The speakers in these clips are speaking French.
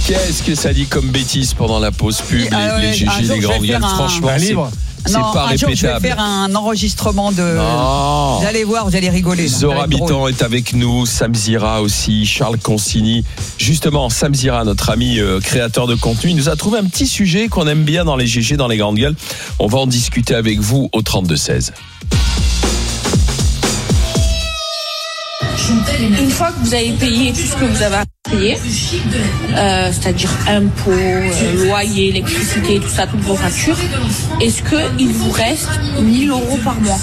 Qu'est-ce que ça dit comme bêtise pendant la pause pub, les GG, les grandes gueules. Franchement, c'est pas un jour, je vais répétable. faire un enregistrement de. Vous allez voir, vous allez rigoler. Zora Habitant est avec nous, Sam Zira aussi, Charles Consigny. Justement, Sam Zira, notre ami créateur de contenu, il nous a trouvé un petit sujet qu'on aime bien dans les GG, dans les grandes gueules. On va en discuter avec vous au 32-16. Une fois que vous avez payé tout ce que vous avez à payer, c'est-à-dire impôts, loyer, électricité, tout ça, toutes vos factures, est-ce qu'il vous reste 1 000 € par mois ?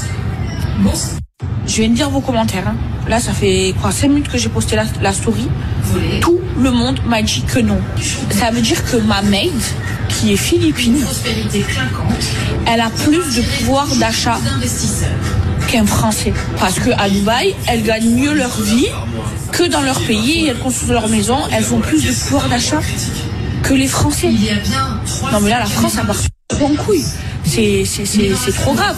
Je viens de dire vos commentaires. Hein. Là, ça fait 5 minutes que j'ai posté la story. Tout le monde m'a dit que non. Ça veut dire que ma maid, qui est philippine, elle a plus de pouvoir d'achat qu'un Français. Parce qu'à Dubaï, elles gagnent mieux leur vie que dans leur pays. Elles construisent leur maison, elles ont plus de pouvoir d'achat que les Français. Non mais là, la France, ça part en couille. C'est trop grave.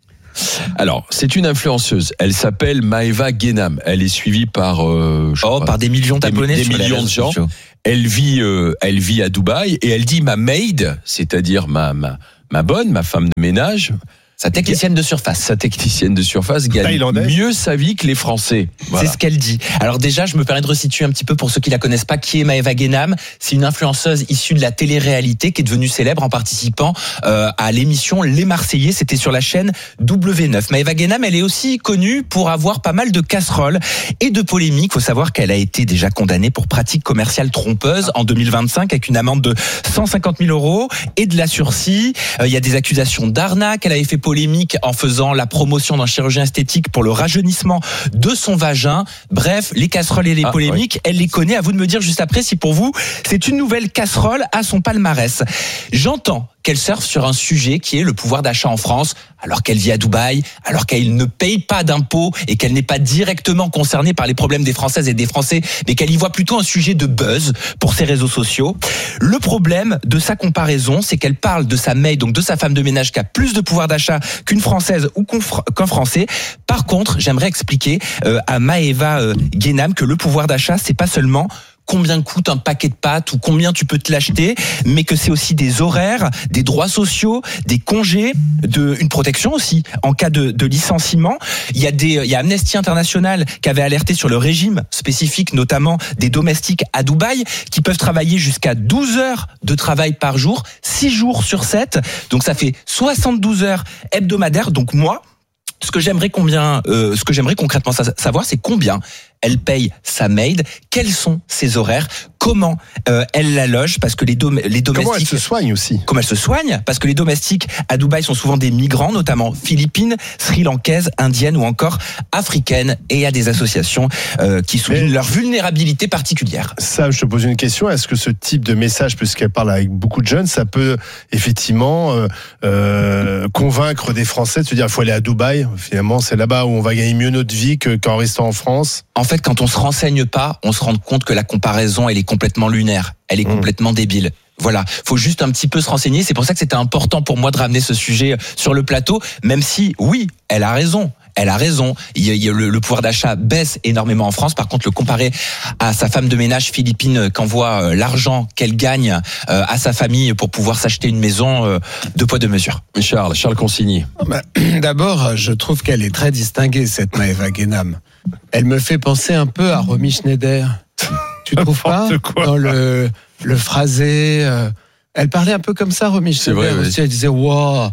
Alors, c'est une influenceuse. Elle s'appelle Maeva Guénam. Elle est suivie par par des millions d'abonnés, des millions de gens. Elle vit à Dubaï et elle dit ma maid, c'est-à-dire ma bonne, ma femme de ménage. Sa technicienne de surface gagne mieux sa vie que les Français. Voilà. C'est ce qu'elle dit. Alors déjà, je me permets de resituer un petit peu pour ceux qui la connaissent pas, qui est Maeva Guénam. C'est une influenceuse issue de la télé-réalité qui est devenue célèbre en participant à l'émission Les Marseillais. C'était sur la chaîne W9. Maeva Guénam, elle est aussi connue pour avoir pas mal de casseroles et de polémiques. Faut savoir qu'elle a été déjà condamnée pour pratique commerciale trompeuse en 2025 avec une amende de 150 000 € et de la sursis. Il y a des accusations d'arnaque. Elle avait fait polémique en faisant la promotion d'un chirurgien esthétique pour le rajeunissement de son vagin. Bref, les casseroles et les polémiques, elle les connaît. À vous de me dire juste après si pour vous, c'est une nouvelle casserole à son palmarès. J'entends qu'elle surfe sur un sujet qui est le pouvoir d'achat en France, alors qu'elle vit à Dubaï, alors qu'elle ne paye pas d'impôts et qu'elle n'est pas directement concernée par les problèmes des Françaises et des Français, mais qu'elle y voit plutôt un sujet de buzz pour ses réseaux sociaux. Le problème de sa comparaison, c'est qu'elle parle de sa maid, donc de sa femme de ménage qui a plus de pouvoir d'achat qu'une Française ou qu'un Français. Par contre, j'aimerais expliquer à Maeva Guénam que le pouvoir d'achat, c'est pas seulement combien coûte un paquet de pâtes ou combien tu peux te l'acheter, mais que c'est aussi des horaires, des droits sociaux, des congés, une protection aussi en cas de licenciement. Il y a Amnesty International qui avait alerté sur le régime spécifique, notamment des domestiques à Dubaï, qui peuvent travailler jusqu'à 12 heures de travail par jour, 6 jours sur 7. Donc ça fait 72 heures hebdomadaires. Donc moi, ce que j'aimerais concrètement savoir, c'est combien elle paye sa maid, quels sont ses horaires, comment elle la loge, parce que les domestiques... Comment elle se soigne aussi. Comment elle se soigne, parce que les domestiques à Dubaï sont souvent des migrants, notamment philippines, sri-lankaises, indiennes ou encore africaines, et il y a des associations qui soulignent leur vulnérabilité particulière. Ça, je te pose une question, est-ce que ce type de message, puisqu'elle parle avec beaucoup de jeunes, ça peut effectivement convaincre des Français de se dire il faut aller à Dubaï, finalement c'est là-bas où on va gagner mieux notre vie qu'en restant en France? En fait, quand on se renseigne pas, on se rend compte que la comparaison, elle est complètement lunaire, elle est complètement débile. Voilà, faut juste un petit peu se renseigner. C'est pour ça que c'était important pour moi de ramener ce sujet sur le plateau, même si, oui, elle a raison. Le pouvoir d'achat baisse énormément en France. Par contre, le comparer à sa femme de ménage philippine qui envoie l'argent qu'elle gagne à sa famille pour pouvoir s'acheter une maison, deux poids deux mesures. Charles Consigny. D'abord, je trouve qu'elle est très distinguée, cette Maeva Guénam. Elle me fait penser un peu à Romy Schneider. Tu trouves pas? Dans le phrasé. Elle parlait un peu comme ça, Romy Schneider aussi. Elle disait wow,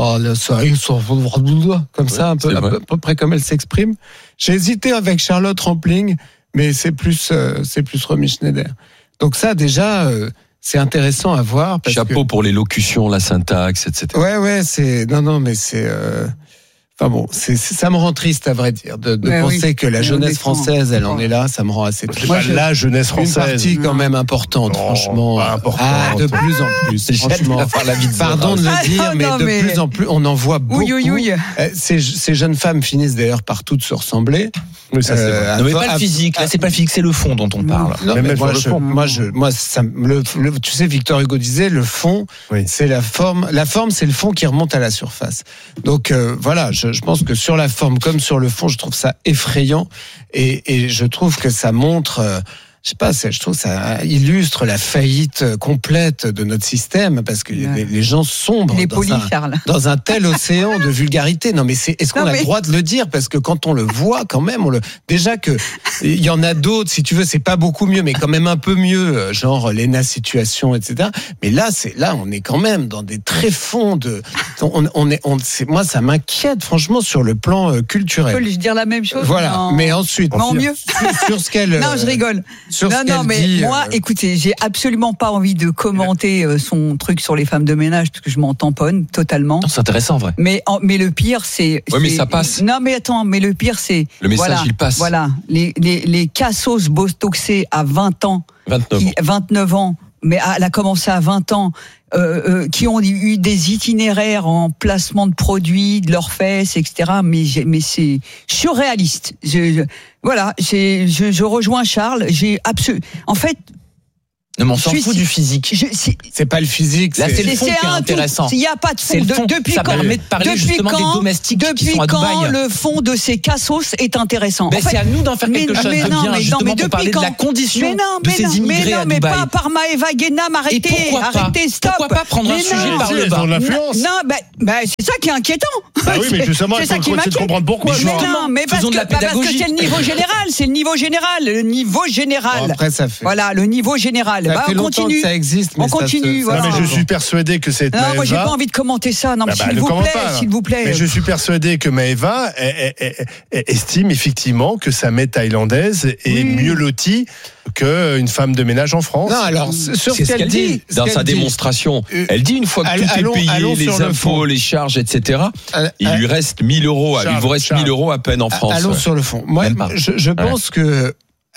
comme ça, à peu près comme elle s'exprime. J'ai hésité avec Charlotte Rampling, mais c'est plus Romy Schneider. Donc ça, déjà, c'est intéressant à voir. Chapeau pour l'élocution, la syntaxe, etc. Ouais, mais c'est. Enfin bon, ça me rend triste à vrai dire de penser que la jeunesse française, elle en est là, ça me rend assez triste. La jeunesse française, une partie quand même importante, franchement. De plus en plus, franchement. Pardon de le dire, mais de plus en plus, on en voit beaucoup. Oui. Ces jeunes femmes finissent d'ailleurs par toutes se ressembler. Oui, ça c'est vrai. Non, mais pas le physique. Là, c'est pas le physique, c'est le fond dont on parle. Non, mais tu sais, Victor Hugo disait, le fond, c'est la forme. La forme, c'est le fond qui remonte à la surface. Donc voilà, je pense que sur la forme comme sur le fond, je trouve ça effrayant et je trouve que ça montre. je sais pas, je trouve que ça illustre la faillite complète de notre système, parce que les gens sombrent dans un tel océan de vulgarité. Non, mais est-ce qu'on a le droit de le dire? Parce que quand on le voit, quand même, déjà que il y en a d'autres, si tu veux, c'est pas beaucoup mieux, mais quand même un peu mieux, genre Lena Situation, etc. Mais là, on est quand même dans des tréfonds de, moi, ça m'inquiète, franchement, sur le plan culturel. Je peux lui dire la même chose. Voilà. Mais ensuite, mieux. Sur ce qu'elle. Non, je rigole. Non, mais moi, écoutez, j'ai absolument pas envie de commenter son truc sur les femmes de ménage, parce que je m'en tamponne totalement. Non, c'est intéressant, en vrai. Mais le pire, c'est. Oui, mais ça passe. Non, mais attends, mais le pire, c'est. Le message, il passe. Voilà. Les cassos botoxés à 29 ans. Mais elle a commencé à 20 ans, qui ont eu des itinéraires en placement de produits, de leurs fesses, etc. Mais c'est surréaliste. Je rejoins Charles. En fait. Non, mais on s'en fout du physique. C'est pas le physique. Là, c'est le fond qui est intéressant. Il n'y a pas de fond. Depuis ça permet de parler justement des domestiques qui sont à Dubaï. Depuis quand le fond de ces cassos est intéressant? Ben, c'est à nous d'en faire quelque chose de bien, justement, pour parler de la condition de ces immigrés à Dubaï. Mais pas par Maëva Guénam, arrêtez, stop. Pourquoi pas prendre un sujet par le bas? Non, c'est ça qui est inquiétant. Bah oui, mais justement, il faut essayer de comprendre pourquoi. Mais parce que c'est le niveau général. Le niveau général. Après, ça fait. Voilà, le niveau général. On continue. Ça existe, mais on continue. Voilà. Non, mais je suis persuadé que cette Maëva. Moi, j'ai pas envie de commenter ça. Non, mais s'il vous plaît. Mais je suis persuadé que Maëva estime effectivement que sa mère thaïlandaise est mieux lotie qu'une femme de ménage en France. Non, alors sur c'est ce qu'elle dit dans sa démonstration. Elle dit une fois que tout est payé, les impôts, les charges, etc. Il lui reste 1 000 euros. Il vous reste 1 000 euros à peine en France. Allons sur le fond. Moi, je pense que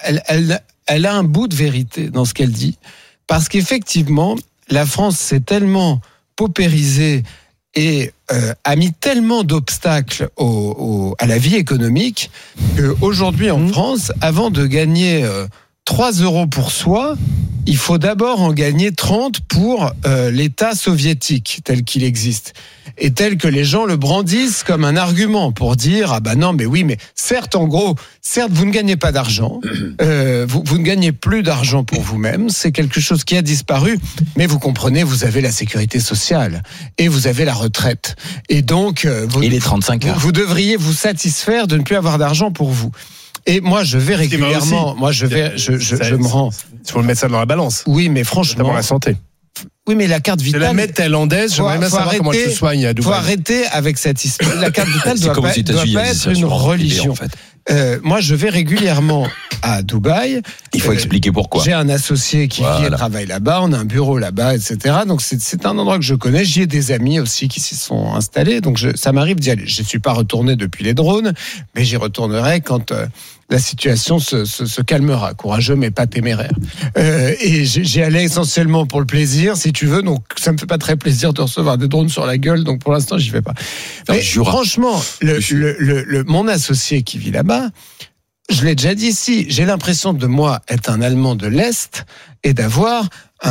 elle a un bout de vérité dans ce qu'elle dit, parce qu'effectivement, la France s'est tellement paupérisée et a mis tellement d'obstacles à la vie économique qu'aujourd'hui en France, avant de gagner 3 euros pour soi, il faut d'abord en gagner 30 pour l'État soviétique tel qu'il existe. Et tel que les gens le brandissent comme un argument pour dire ah bah non mais oui mais certes vous ne gagnez pas d'argent, vous ne gagnez plus d'argent pour vous-même, c'est quelque chose qui a disparu, mais vous comprenez, vous avez la sécurité sociale et vous avez la retraite et donc et les 35 heures. Vous devriez vous satisfaire de ne plus avoir d'argent pour vous. Et moi, je vais régulièrement. Je me rends. Il faut mettre ça dans la balance. Oui, mais franchement. Notamment la santé. Oui, mais la carte vitale. De la mettre thaïlandaise, j'aimerais bien savoir comment elle se soigne à Dubaï. Faut arrêter avec cette histoire. La carte vitale doit pas être une religion. En fait. Moi, je vais régulièrement à Dubaï. Il faut expliquer pourquoi. J'ai un associé qui vit et travaille là-bas. On a un bureau là-bas, etc. Donc, c'est un endroit que je connais. J'y ai des amis aussi qui s'y sont installés. Donc, ça m'arrive d'y aller. Je ne suis pas retourné depuis les drones, mais j'y retournerai quand la situation se calmera. Courageux, mais pas téméraire. Et j'y allais essentiellement pour le plaisir, si tu veux. Donc, ça me fait pas très plaisir de recevoir des drones sur la gueule. Donc, pour l'instant, j'y vais pas. Mais franchement, mon associé qui vit là-bas, je l'ai déjà dit ici, j'ai l'impression de moi être un Allemand de l'Est et d'avoir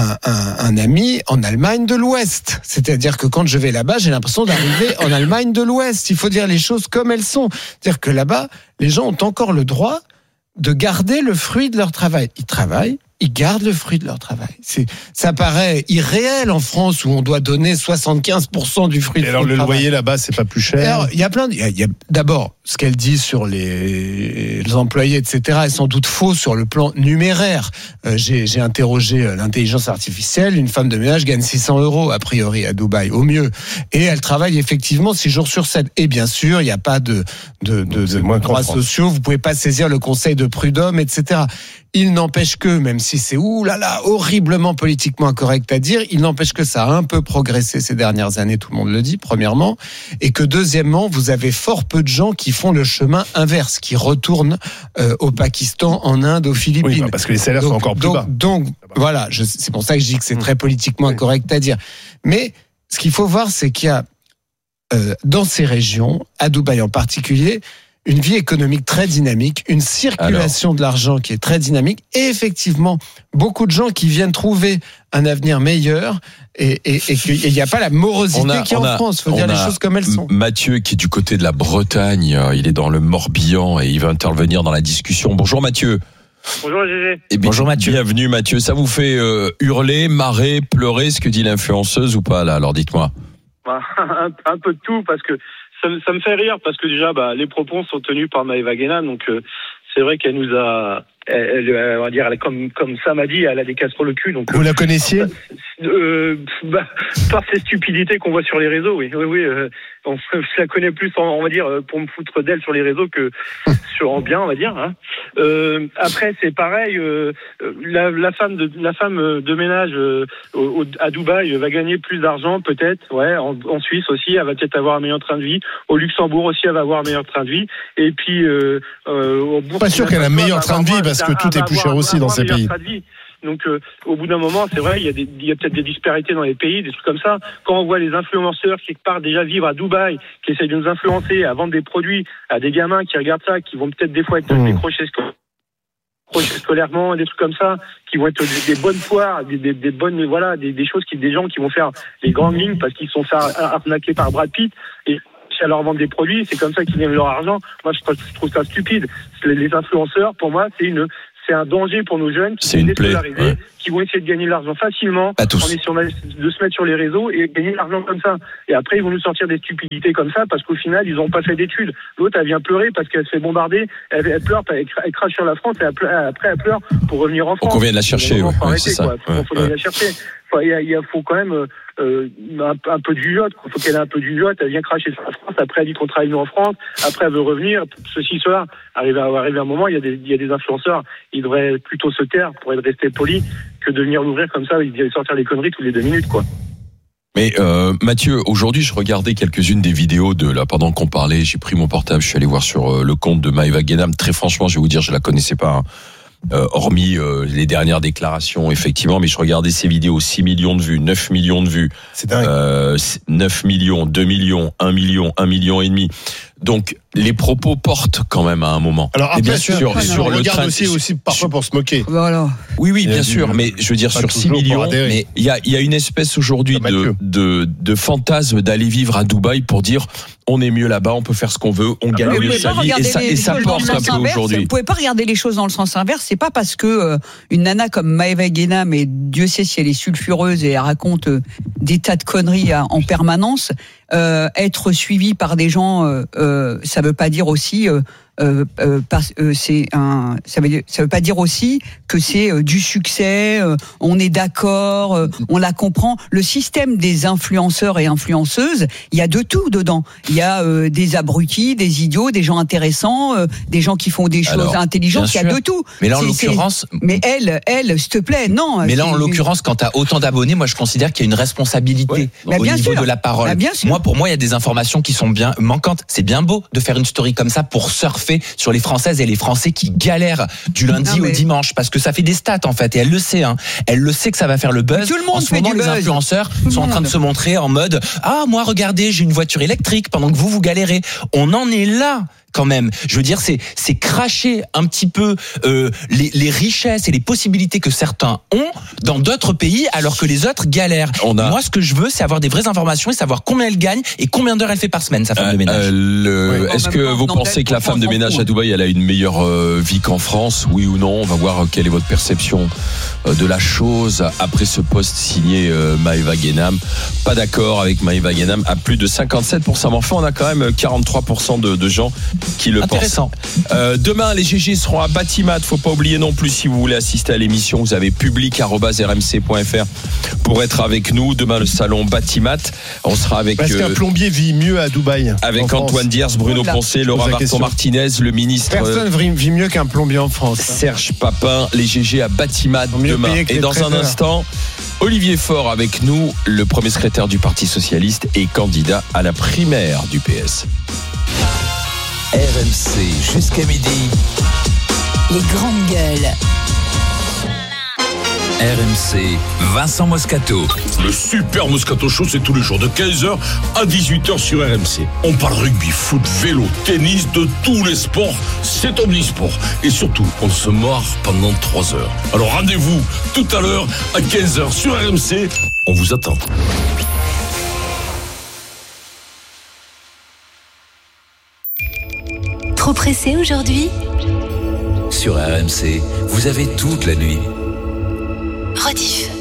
un ami en Allemagne de l'Ouest. C'est-à-dire que quand je vais là-bas, j'ai l'impression d'arriver en Allemagne de l'Ouest. Il faut dire les choses comme elles sont. C'est-à-dire que là-bas, les gens ont encore le droit de garder le fruit de leur travail. Ils travaillent, ils gardent le fruit de leur travail. Ça paraît irréel en France où on doit donner 75% du fruit de leur travail. Alors le loyer là-bas, c'est pas plus cher. Alors, il y a d'abord ce qu'elle dit sur les employés, etc. est sans doute faux sur le plan numéraire. J'ai interrogé l'intelligence artificielle. Une femme de ménage gagne 600 euros a priori à Dubaï, au mieux. Et elle travaille effectivement 6 jours sur 7. Et bien sûr, il n'y a pas de droits sociaux. Vous pouvez pas saisir le conseil de prud'homme, etc. Il n'empêche que, même si c'est horriblement politiquement incorrect à dire, il n'empêche que ça a un peu progressé ces dernières années, tout le monde le dit, premièrement, et que deuxièmement, vous avez fort peu de gens qui font le chemin inverse, qui retournent au Pakistan, en Inde, aux Philippines. Oui, parce que les salaires sont encore plus bas. Donc voilà, c'est pour ça que je dis que c'est très politiquement incorrect à dire. Mais ce qu'il faut voir, c'est qu'il y a dans ces régions, à Dubaï en particulier, une vie économique très dynamique, une circulation de l'argent qui est très dynamique, et effectivement, beaucoup de gens qui viennent trouver un avenir meilleur, et qu'il n'y a pas la morosité qu'il y a en France. Il faut dire les choses comme elles sont. Mathieu, qui est du côté de la Bretagne, il est dans le Morbihan et il va intervenir dans la discussion. Bonjour Mathieu. Bonjour Gégé. Et bonjour Mathieu. Bienvenue Mathieu. Ça vous fait hurler, marrer, pleurer ce que dit l'influenceuse ou pas là? Alors dites-moi. Un peu de tout parce que ça me fait rire parce que déjà les propos sont tenus par Maëva Guénam, donc c'est vrai qu'elle nous a, on va dire, comme ça m'a dit, elle a des casseroles au cul. Donc vous la connaissiez? Par ces stupidités qu'on voit sur les réseaux, oui. Je la connais plus, on va dire, pour me foutre d'elle sur les réseaux que en bien, on va dire. Hein. Après, c'est pareil. La femme de ménage à Dubaï va gagner plus d'argent, peut-être. Ouais, en Suisse aussi, elle va peut-être avoir un meilleur train de vie. Au Luxembourg aussi, elle va avoir un meilleur train de vie. Et puis, pas sûr qu'elle a un meilleur train de vie parce que tout est plus cher aussi dans ces pays. Donc, au bout d'un moment, c'est vrai, il y a peut-être des disparités dans les pays, des trucs comme ça. Quand on voit les influenceurs qui partent déjà vivre à Dubaï, qui essayent de nous influencer à vendre des produits à des gamins qui regardent ça, qui vont peut-être des fois être décrochés scolairement, des trucs comme ça, qui vont être des bonnes foires, des bonnes, voilà, des choses des gens qui vont faire les grandes lignes parce qu'ils sont fait arnaquer par Brad Pitt et à leur vendre des produits, c'est comme ça qu'ils gagnent leur argent. Moi, je trouve ça stupide. Les influenceurs, pour moi, c'est un danger pour nos jeunes qui vont essayer de gagner de l'argent facilement de se mettre sur les réseaux et gagner de l'argent comme ça. Et après, ils vont nous sortir des stupidités comme ça parce qu'au final, ils n'ont pas fait d'études. L'autre, elle vient pleurer parce qu'elle se fait bombarder, elle pleure, elle crache sur la France et après, elle pleure pour revenir en France. Donc on vient de la chercher. C'est ça. Faut la chercher. Il faut quand même un peu de jugeote. Il faut qu'elle ait un peu de jugeote. Elle vient cracher sur la France. Après, elle dit qu'on travaille nous en France. Après, elle veut revenir. Ceci, cela. Arriver un moment, il y a des influenceurs. Ils devraient plutôt se taire pour rester polis que de venir l'ouvrir comme ça et sortir les conneries toutes les 2 minutes, quoi. Mais Mathieu, aujourd'hui, je regardais quelques-unes des vidéos pendant qu'on parlait. J'ai pris mon portable, je suis allé voir sur le compte de Maëva Guénam. Très franchement, je vais vous dire, je la connaissais pas. Hein. Hormis les dernières déclarations, effectivement, mais je regardais ces vidéos, 6 millions de vues, 9 millions de vues. C'est dingue. 9 millions, 2 millions, 1 million, 1 million et demi. Donc, les propos portent quand même à un moment. Alors, après, bien sûr, sur le train aussi parfois pour se moquer. Voilà. Oui, bien sûr, mais je veux dire, sur 6 millions, mais il y a une espèce aujourd'hui de fantasme d'aller vivre à Dubaï pour dire, on est mieux là-bas, on peut faire ce qu'on veut, on gagne mieux sa vie, et ça porte un peu aujourd'hui. Vous pouvez pas regarder les choses dans le sens inverse. C'est pas parce que une nana comme Maëva Guénam, et Dieu sait si elle est sulfureuse et elle raconte des tas de conneries en permanence, être suivie par des gens, ça veut pas dire aussi ça veut pas dire aussi que c'est du succès, on est d'accord, on la comprend. Le système des influenceurs et influenceuses, il y a de tout dedans. Il y a des abrutis, des idiots, des gens intéressants, des gens qui font des choses intelligentes, il y a de tout. Mais là, en l'occurrence... Mais elle, s'il te plaît, non. Mais là, en l'occurrence, quand tu as autant d'abonnés, moi, je considère qu'il y a une responsabilité au niveau de la parole. Pour moi, il y a des informations qui sont bien manquantes. C'est bien beau de faire une story comme ça pour surfer sur les Françaises et les Français qui galèrent du lundi au dimanche, parce que ça fait des stats, en fait, et elle le sait, hein. Elle le sait que ça va faire le buzz. En ce moment, les influenceurs sont en train de se montrer en mode, moi, regardez, j'ai une voiture électrique pendant que vous galérez. On en est là. Quand même, je veux dire, c'est cracher un petit peu les richesses et les possibilités que certains ont dans d'autres pays, alors que les autres galèrent. Moi, ce que je veux, c'est avoir des vraies informations et savoir combien elle gagne et combien d'heures elle fait par semaine, sa femme de ménage. Est-ce que vous pensez que la femme de ménage à Dubaï, elle a une meilleure vie qu'en France, oui ou non? On va voir quelle est votre perception de la chose après ce post signé Maëva Guénam. Pas d'accord avec Maëva Guénam à plus de 57%. Mais enfin, on a quand même 43% de gens qui le pensent. Demain, les GG seront à Batimat. Faut pas oublier non plus, si vous voulez assister à l'émission, vous avez public@rmc.fr pour être avec nous. Demain, le salon Batimat. On sera avec. Parce qu'un plombier vit mieux à Dubaï. Avec Antoine Diers, Bruno Poncet, Laura Martinez, le ministre. Personne vit mieux qu'un plombier en France. Serge Papin, les GG à Batimat demain. Et dans un instant, Olivier Faure avec nous, le premier secrétaire du Parti Socialiste et candidat à la primaire du PS. RMC jusqu'à midi. Les grandes gueules. RMC, Vincent Moscato. Le Super Moscato Show, c'est tous les jours de 15h à 18h sur RMC. On parle rugby, foot, vélo, tennis, de tous les sports. C'est omnisport. Et surtout, on se marre pendant 3 heures. Alors rendez-vous tout à l'heure à 15h sur RMC. On vous attend. Trop pressé aujourd'hui ? sur RMC, vous avez toute la nuit. Rediff.